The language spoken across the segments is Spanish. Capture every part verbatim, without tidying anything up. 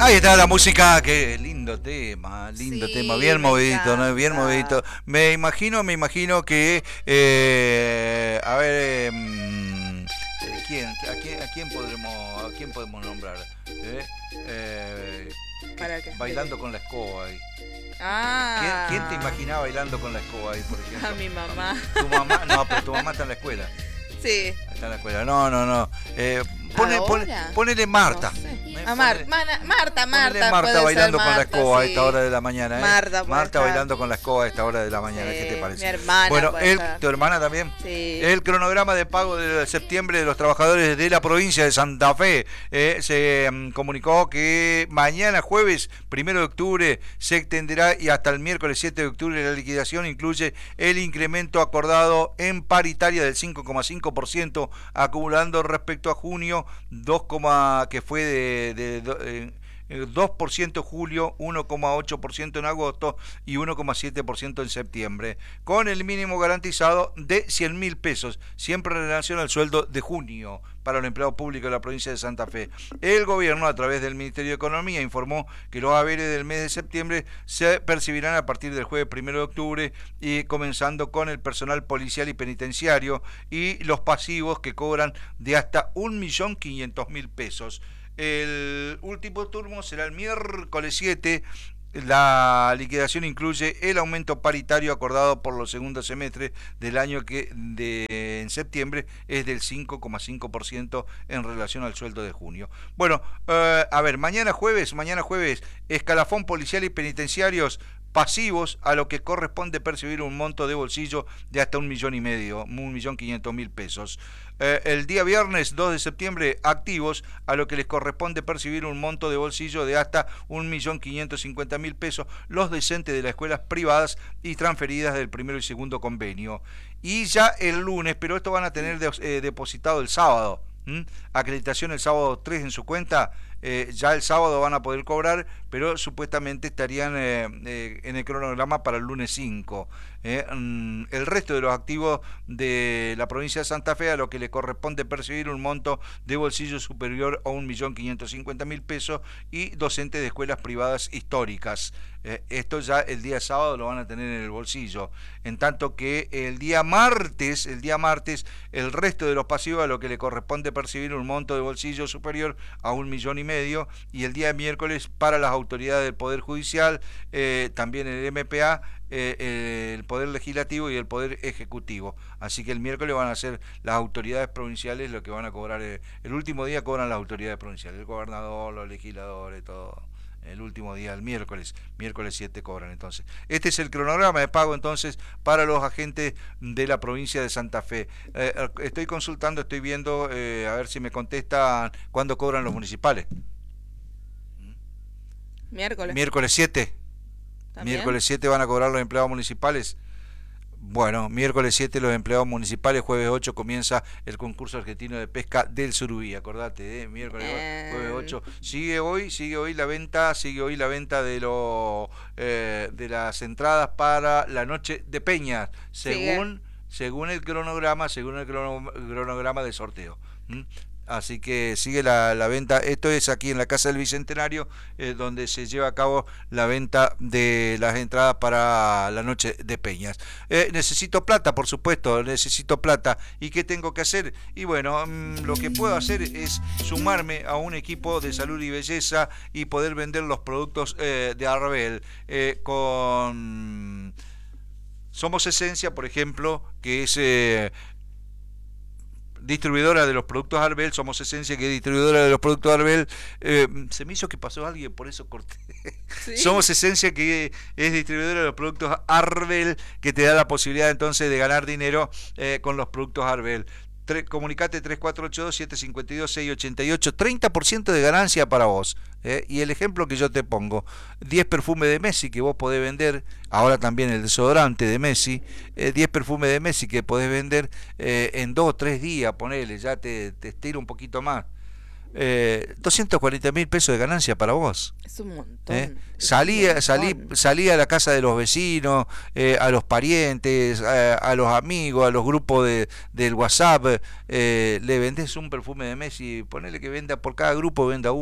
Ahí está la música, qué lindo tema, lindo Sí, tema, bien me movidito, ¿no? Bien encanta. movidito. Me imagino, me imagino que, eh, a ver, mm, eh, ¿quién, a quién, a quién podremos, a quién podemos nombrar? ¿Eh? Eh, que- ¿Para qué? ¿De qué? bailando con la escoba ahí. ¿Quién, quién te Ah, imaginaba bailando con la escoba ahí, por a ejemplo? mi A mamá. mí- Tu mamá, no, pero tu mamá está en la escuela. Sí. Está en la escuela. No, no, no. Eh, pone, pone, ¿Ahora? ponele No Marta. sé. ¿Eh? A Mar Ponele, Mana- Marta, ponele Marta, Marta puede ser bailando con la Marta, escoba a esta sí. hora de la mañana, ¿eh? Marta puede Marta estar. bailando con la escoba a esta hora de la mañana. ¿Qué te Sí, mi parece? hermana Bueno, puede el, estar. tu hermana también. Sí. El cronograma de pago de septiembre de los trabajadores de la provincia de Santa Fe eh, se mm, comunicó que mañana jueves primero de octubre se extenderá y hasta el miércoles siete de octubre la liquidación incluye el incremento acordado en paritaria del cinco coma cinco por ciento acumulando respecto a junio dos, que fue de, de, de eh, dos por ciento en julio, uno coma ocho por ciento en agosto y uno coma siete por ciento en septiembre, con el mínimo garantizado de cien mil pesos, siempre en relación al sueldo de junio para los empleados públicos de la provincia de Santa Fe. El gobierno, a través del Ministerio de Economía, informó que los haberes del mes de septiembre se percibirán a partir del jueves primero de octubre y comenzando con el personal policial y penitenciario y los pasivos que cobran de hasta un millón quinientos mil pesos. El último turno será el miércoles siete. La liquidación incluye el aumento paritario acordado por los segundos semestres del año que de, en septiembre es del cinco coma cinco por ciento en relación al sueldo de junio. Bueno, eh, a ver, mañana jueves, mañana jueves, escalafón policial y penitenciarios pasivos a lo que corresponde percibir un monto de bolsillo de hasta un millón y medio, un millón quinientos mil pesos. Eh, el día viernes dos de septiembre activos a lo que les corresponde percibir un monto de bolsillo de hasta un millón quinientos cincuenta mil pesos los docentes de las escuelas privadas y transferidas del primero y segundo convenio. Y ya el lunes, pero esto van a tener de, eh, depositado el sábado. ¿Mm? Acreditación el sábado tres en su cuenta, eh, ya el sábado van a poder cobrar, pero supuestamente estarían eh, eh, en el cronograma para el lunes cinco. Eh, mm, el resto de los activos de la provincia de Santa Fe a lo que le corresponde percibir un monto de bolsillo superior a un millón quinientos cincuenta mil pesos y docentes de escuelas privadas históricas. Eh, esto ya el día sábado lo van a tener en el bolsillo. En tanto que el día martes, el día martes, el resto de los pasivos a lo que le corresponde percibir un monto de bolsillo superior a un millón y medio, y el día miércoles para las autoridades del Poder Judicial, eh, también el M P A, eh, el Poder Legislativo y el Poder Ejecutivo. Así que el miércoles van a ser las autoridades provinciales lo que van a cobrar. Eh, el último día cobran las autoridades provinciales, el gobernador, los legisladores, todo. El último día, el miércoles, miércoles siete cobran entonces. Este es el cronograma de pago entonces para los agentes de la provincia de Santa Fe. Eh, estoy consultando, estoy viendo, eh, a ver si me contestan cuándo cobran los municipales. Miércoles. Miércoles siete. ¿También? Miércoles siete van a cobrar los empleados municipales. Bueno, miércoles siete los empleados municipales, jueves ocho comienza el concurso argentino de pesca del Surubí, acordate, ¿eh? Miércoles, Eh, jueves ocho, sigue hoy, sigue hoy la venta, sigue hoy la venta de los eh, de las entradas para la noche de Peñas, según sigue. según el cronograma, según el crono, cronograma de sorteo. ¿Mm? Así que sigue la, la venta. Esto es aquí en la Casa del Bicentenario, eh, donde se lleva a cabo la venta de las entradas para la noche de Peñas. Eh, necesito plata, por supuesto, necesito plata. ¿Y qué tengo que hacer? Y bueno, mmm, lo que puedo hacer es sumarme a un equipo de salud y belleza y poder vender los productos eh, de Arbel eh, con... Somos Esencia, por ejemplo, que es... Eh, distribuidora de los productos Arbel, Somos Esencia, que es distribuidora de los productos Arbel. Eh, se me hizo que pasó alguien, por eso corté. ¿Sí? Somos Esencia, que es distribuidora de los productos Arbel, que te da la posibilidad entonces de ganar dinero eh, con los productos Arbel. Comunicate tres cuatro ocho dos, siete cinco dos, seis ocho ocho, treinta por ciento de ganancia para vos. ¿eh? Y el ejemplo que yo te pongo, diez perfumes de Messi que vos podés vender, ahora también el desodorante de Messi, eh, diez perfumes de Messi que podés vender eh, en dos o tres días, ponele, ya te, te estiro un poquito más. Eh, doscientos cuarenta mil pesos de ganancia para vos. Es un montón. ¿Eh? Es Salí, un montón. salí, salí a la casa de los vecinos, eh, a los parientes, a, a los amigos, a los grupos de, del WhatsApp, eh, le vendés un perfume de Messi, ponele que venda por cada grupo, venda uno.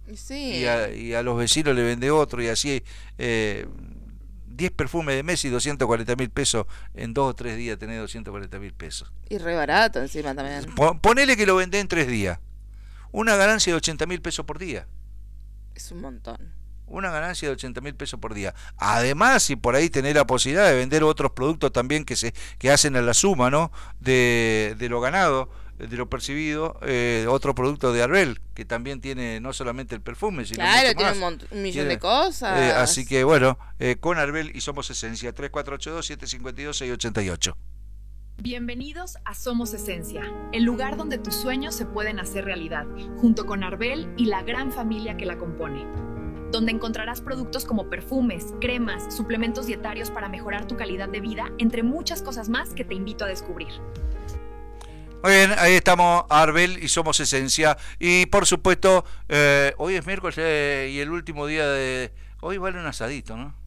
Sí. y, a, y a los vecinos le vende otro, y así eh, diez perfumes de Messi, doscientos cuarenta mil pesos, en dos o tres días tenés doscientos cuarenta mil pesos. Y re barato encima también. Ponele que lo vendés en tres días, una ganancia de ochenta mil pesos por día. Es un montón. Una ganancia de ochenta mil pesos por día. Además, si por ahí tenés la posibilidad de vender otros productos también que se que hacen a la suma, ¿no? De, de lo ganado, de lo percibido, eh, otro producto de Arbel, que también tiene no solamente el perfume, sino claro, mucho tiene más. un, mont- un millón Tiene, de cosas. Eh, así que bueno, eh, con Arbel y Somos Esencia, tres cuatro ocho dos, siete cinco dos, seis ocho ocho. Bienvenidos a Somos Esencia, el lugar donde tus sueños se pueden hacer realidad, junto con Arbel y la gran familia que la compone. Donde encontrarás productos como perfumes, cremas, suplementos dietarios para mejorar tu calidad de vida, entre muchas cosas más que te invito a descubrir. Muy bien, ahí estamos, Arbel y Somos Esencia. Y por supuesto, eh, hoy es miércoles eh, y el último día de... Hoy vale un asadito, ¿no?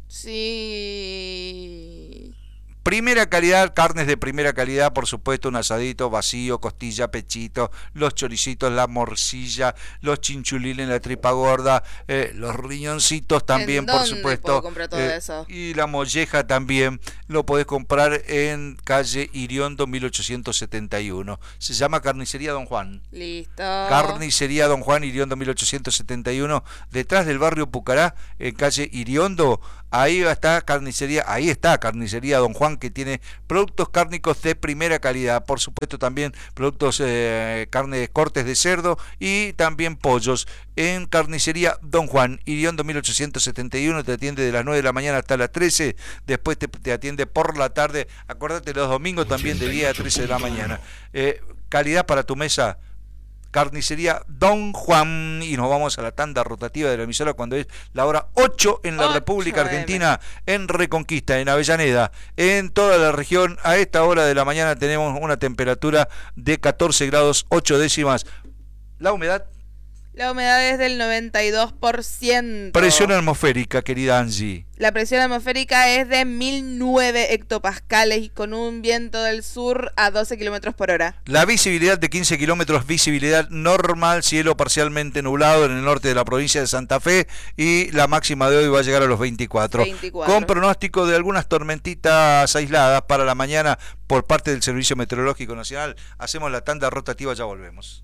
Sí. Primera calidad, carnes de primera calidad, por supuesto, un asadito, vacío, costilla, pechito, los choricitos, la morcilla, los chinchulines, la tripa gorda, eh, los riñoncitos también, ¿En por dónde supuesto. puedo comprar todo eh, eso? Y la molleja también, lo podés comprar en calle Iriondo mil ochocientos setenta y uno. Se llama Carnicería Don Juan. Listo. Carnicería Don Juan, Iriondo mil ochocientos setenta y uno, detrás del barrio Pucará, en calle Iriondo. Ahí está Carnicería, ahí está Carnicería Don Juan, que tiene productos cárnicos de primera calidad, por supuesto también productos eh, carne, cortes de cerdo y también pollos. En Carnicería Don Juan, Iriondo mil ochocientos setenta y uno, te atiende de las nueve de la mañana hasta las trece, después te, te atiende por la tarde, acordate los domingos también de diez a trece de la mañana. Eh, calidad para tu mesa. Carnicería Don Juan, y nos vamos a la tanda rotativa de la emisora cuando es la hora ocho en la ocho República Argentina, en Reconquista, en Avellaneda, en toda la región. A esta hora de la mañana tenemos una temperatura de catorce grados ocho décimas. La humedad, La humedad es del noventa y dos por ciento. presión atmosférica, querida Angie. La presión atmosférica es de mil nueve hectopascales y con un viento del sur a doce kilómetros por hora. La visibilidad de quince kilómetros, visibilidad normal, cielo parcialmente nublado en el norte de la provincia de Santa Fe, y la máxima de hoy va a llegar a los veinticuatro. veinticuatro. Con pronóstico de algunas tormentitas aisladas para la mañana por parte del Servicio Meteorológico Nacional. Hacemos la tanda rotativa, ya volvemos.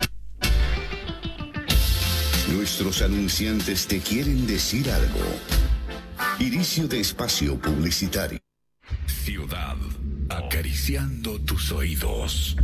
Nuestros anunciantes te quieren decir algo. Inicio de espacio publicitario. Ciudad, acariciando tus oídos.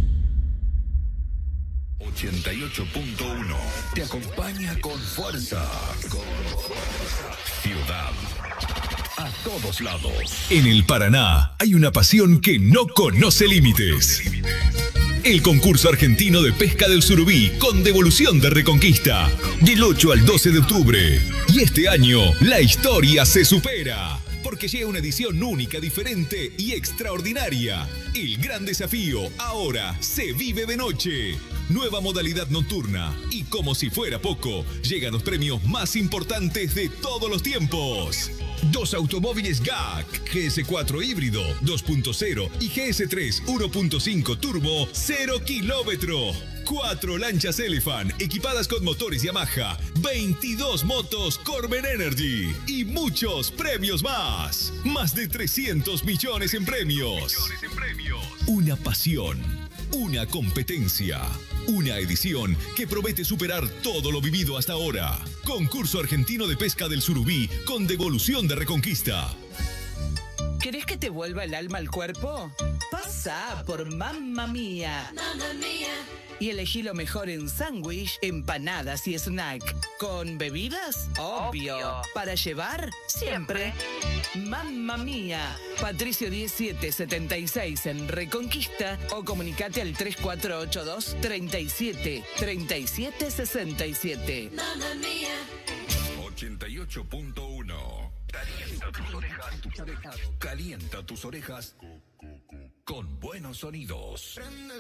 ochenta y ocho punto uno te acompaña con fuerza. Con fuerza. Ciudad, a todos lados. En el Paraná hay una pasión que no conoce límites. El concurso argentino de pesca del surubí con devolución de Reconquista, del ocho al doce de octubre. Y este año la historia se supera, porque llega una edición única, diferente y extraordinaria. El gran desafío ahora se vive de noche. Nueva modalidad nocturna. Y como si fuera poco, llegan los premios más importantes de todos los tiempos. Dos automóviles G A C, G S cuatro híbrido dos punto cero y G S tres uno punto cinco turbo cero kilómetro. Cuatro lanchas Elephant equipadas con motores Yamaha, veintidós motos Corben Energy y muchos premios más. Más de trescientos millones en premios. Millones en premios. Una pasión, una competencia, una edición que promete superar todo lo vivido hasta ahora. Concurso argentino de pesca del surubí con devolución de Reconquista. ¿Querés que te vuelva el alma al cuerpo? Pasa por Mamma Mía. Mamma Mía. Y elegí lo mejor en sándwich, empanadas y snack. ¿Con bebidas? Obvio. Obvio. ¿Para llevar? Siempre. Mamma Mía. Patricio diecisiete setenta y seis en Reconquista o comunicate al tres cuatro ocho dos, treinta y siete, treinta y siete, sesenta y siete. Mamma Mía. ochenta y ocho punto uno. Calienta tus orejas, tus orejas. Calienta tus orejas con buenos sonidos.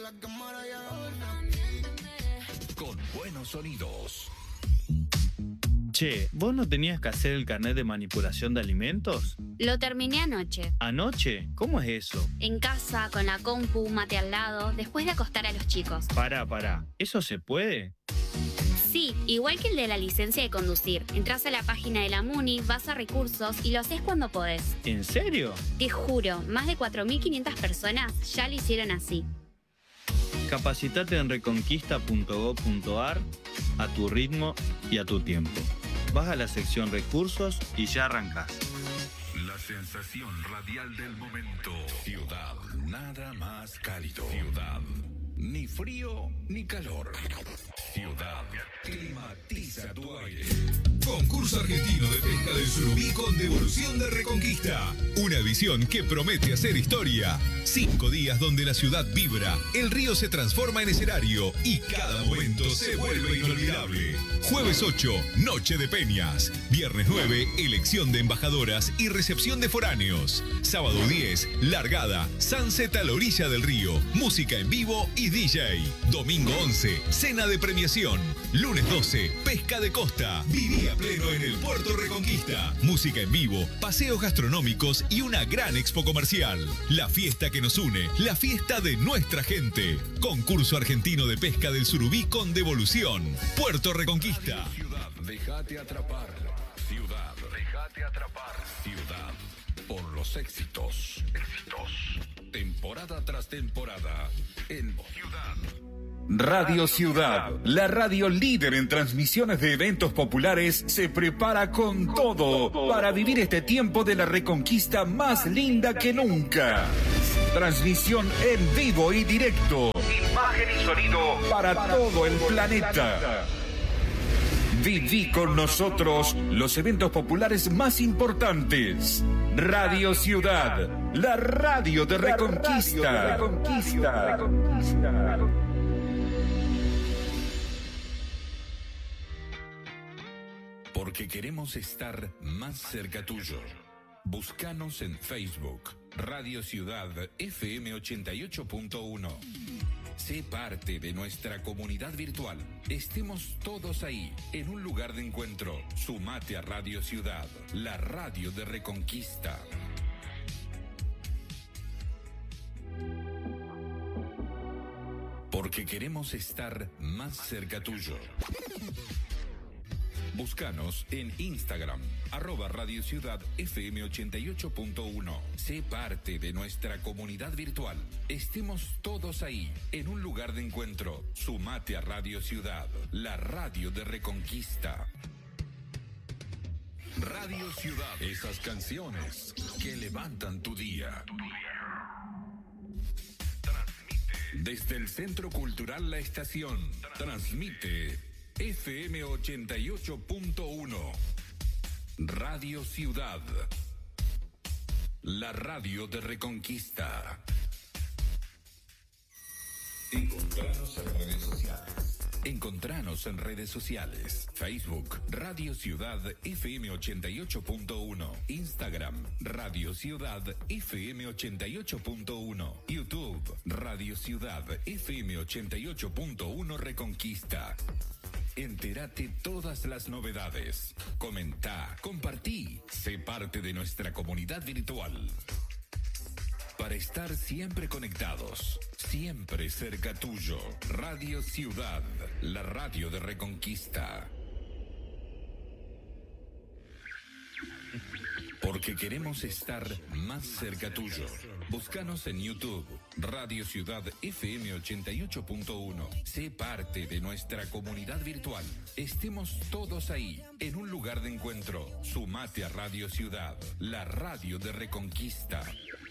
Con buenos sonidos. Che, ¿vos no tenías que hacer el carnet de manipulación de alimentos? Lo terminé anoche. ¿Anoche? ¿Cómo es eso? En casa, con la compu, mate al lado, después de acostar a los chicos. Pará, pará. ¿Eso se puede? Sí, igual que el de la licencia de conducir. Entrás a la página de la MUNI, vas a recursos y lo haces cuando podés. ¿En serio? Te juro, más de cuatro mil quinientas personas ya lo hicieron así. Capacitate en reconquista punto gob punto ar a tu ritmo y a tu tiempo. Vas a la sección recursos y ya arrancás. La sensación radial del momento. Ciudad, nada más cálido. Ciudad, ni frío ni calor. Ciudad, climatiza tu aire. Concurso argentino de pesca del surubí con devolución de Reconquista. Una visión que promete hacer historia. Cinco días donde la ciudad vibra, el río se transforma en escenario y cada momento se vuelve inolvidable. Jueves ocho, Noche de Peñas. Viernes nueve, elección de embajadoras y recepción de foráneos. Sábado diez, largada, sunset a la orilla del río, música en vivo y D J. Domingo once, cena de premiación. Lunes doce, pesca de costa. Viví a pleno en el Puerto Reconquista. Música en vivo, paseos gastronómicos y una gran expo comercial. La fiesta que nos une, la fiesta de nuestra gente. Concurso argentino de pesca del surubí con devolución. Puerto Reconquista. Ciudad, déjate atrapar. Ciudad, déjate atrapar. Ciudad, por los éxitos. Éxitos. Temporada tras temporada. En Ciudad. Radio Ciudad, la radio líder en transmisiones de eventos populares, se prepara con todo para vivir este tiempo de la Reconquista más linda que nunca. Transmisión en vivo y directo. Imagen y sonido para todo el planeta. Viví con nosotros los eventos populares más importantes. Radio Ciudad, la radio de Reconquista. Reconquista. Porque queremos estar más cerca tuyo. Búscanos en Facebook, Radio Ciudad F M ochenta y ocho punto uno. Sé parte de nuestra comunidad virtual. Estemos todos ahí, en un lugar de encuentro. Sumate a Radio Ciudad, la radio de Reconquista. Porque queremos estar más cerca tuyo. Búscanos en Instagram, arroba Radio Ciudad F M ochenta y ocho punto uno. Sé parte de nuestra comunidad virtual. Estemos todos ahí, en un lugar de encuentro. Sumate a Radio Ciudad, la radio de Reconquista. Radio Ciudad, esas canciones que levantan tu día. Desde el Centro Cultural La Estación, transmite F M ochenta y ocho punto uno. Radio Ciudad, la radio de Reconquista. Encontranos en redes sociales. Encontranos en redes sociales. Facebook, Radio Ciudad F M ochenta y ocho punto uno. Instagram, Radio Ciudad F M ochenta y ocho punto uno. YouTube, Radio Ciudad F M ochenta y ocho punto uno Reconquista. Entérate todas las novedades. Comenta, compartí. Sé parte de nuestra comunidad virtual. Para estar siempre conectados, siempre cerca tuyo. Radio Ciudad, la radio de Reconquista. Porque queremos estar más cerca tuyo. Búscanos en YouTube, Radio Ciudad F M ochenta y ocho punto uno. Sé parte de nuestra comunidad virtual. Estemos todos ahí, en un lugar de encuentro. Sumate a Radio Ciudad, la radio de Reconquista.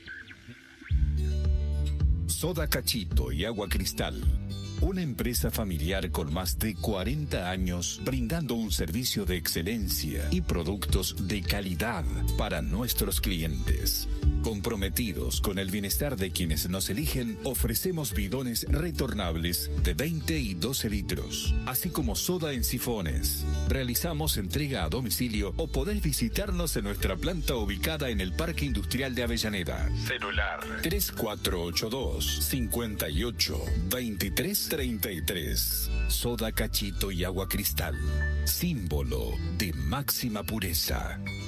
Soda Cachito y Agua Cristal. Una empresa familiar con más de cuarenta años brindando un servicio de excelencia y productos de calidad para nuestros clientes. Comprometidos con el bienestar de quienes nos eligen, ofrecemos bidones retornables de veinte y doce litros, así como soda en sifones. Realizamos entrega a domicilio o podés visitarnos en nuestra planta ubicada en el Parque Industrial de Avellaneda. Celular tres cuatro ocho dos, cinco ocho, veintitrés treinta y tres. Soda Cachito y Agua Cristal, símbolo de máxima pureza.